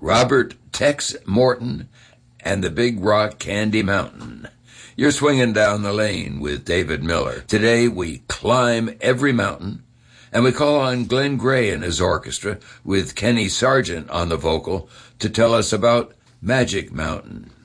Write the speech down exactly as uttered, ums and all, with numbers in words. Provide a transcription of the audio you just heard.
Robert Tex Morton and the Big Rock Candy Mountain. You're swinging down the lane with David Miller. Today we climb every mountain, and we call on Glenn Gray and his orchestra with Kenny Sargent on the vocal to tell us about Magic Mountain.